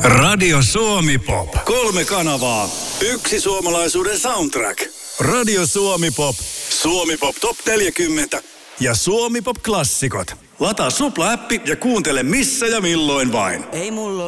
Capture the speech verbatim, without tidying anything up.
Radio Suomi Pop. Kolme kanavaa. Yksi suomalaisuuden soundtrack. Radio Suomi Pop. Suomi Pop Top neljäkymmentä. Ja Suomi Pop Klassikot. Lataa Supla-appi ja kuuntele missä ja milloin vain. Ei mulla